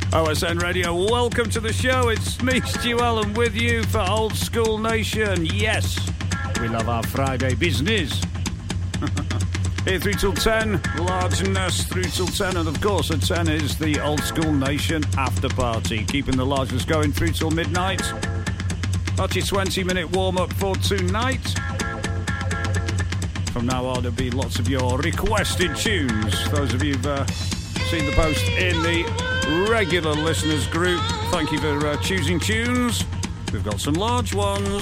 OSN Radio, welcome to the show. It's me, Stu Allen, with you for Old School Nation. Yes, we love our Friday business. Here through till 10, largeness through till 10, and of course at 10 is the Old School Nation after party, keeping the largeness going through till midnight. That's your 20-minute warm-up for tonight. From now on, there'll be lots of your requested tunes. Those of you who've seen the post in the regular listeners group, thank you for choosing tunes. We've got some large ones.